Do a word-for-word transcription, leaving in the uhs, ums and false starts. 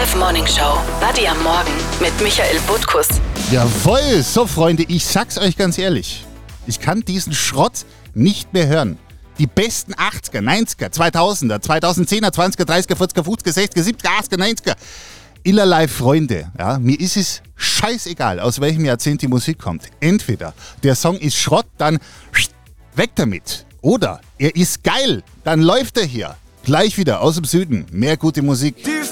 Live Morning Show. Buddy am Morgen mit Michael Butkus. Jawohl, so Freunde, ich sag's euch ganz ehrlich. Ich kann diesen Schrott nicht mehr hören. Die besten achtziger, neunziger, zweitausender, zweitausendzehner, zwanziger, dreißiger, vierziger, fünfziger, sechziger, siebziger, achtziger, neunziger. Illerlei Freunde, ja, mir ist es scheißegal, aus welchem Jahrzehnt die Musik kommt. Entweder der Song ist Schrott, dann weg damit. Oder er ist geil, dann läuft er hier. Gleich wieder aus dem Süden. Mehr gute Musik. Die